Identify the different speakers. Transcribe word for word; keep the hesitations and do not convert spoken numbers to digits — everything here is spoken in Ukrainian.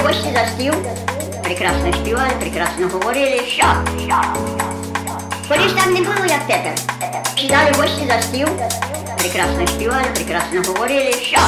Speaker 1: гості за стіл, прекрасно співали, прекрасно говорили, що? Коли ж там не було, як тепер, сідали гості за стіл, прекрасно співали, прекрасно говорили, що?